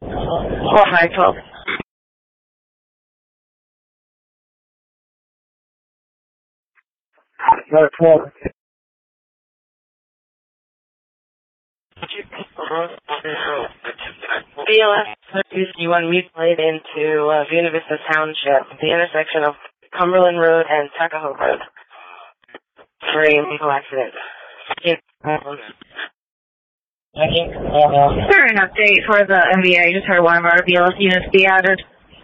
Hi, 12. Medic 12. BLS you want me played into Buena Vista Township, the intersection of Cumberland Road and Tuckahoe Road, for a vehicle accident. Sir, an update for the MVA. Just heard one of our BLS units be added.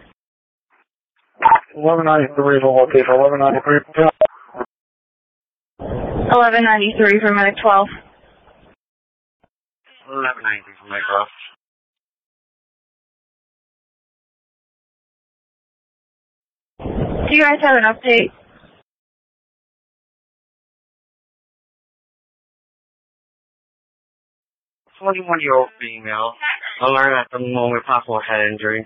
1193 is the location. 1193. 1193 for Medic 12. 1193 for Medic 12. Do you guys have an update? A 41-year-old female. Alert at the moment, possible head injury.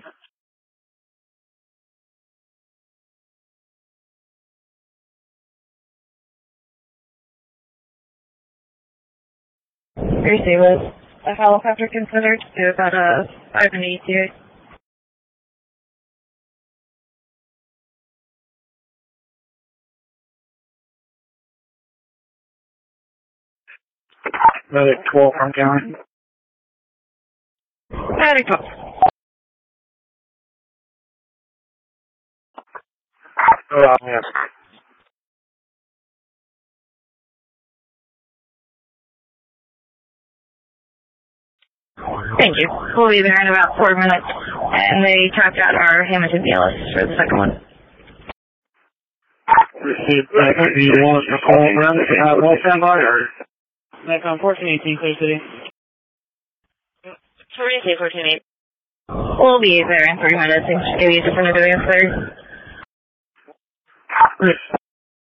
Receive it. A helicopter considered to about 5 and ETA. Medic 12 from county. Medic 12. Yes. Thank you. We'll be there in about 4 minutes. And they tapped out our Hamilton BLS for the second one. Received. Do you want us to call around if you have one standby or? Macon 1418, Clear City. 1418. We'll be there in 3 minutes and just give you a different advance there.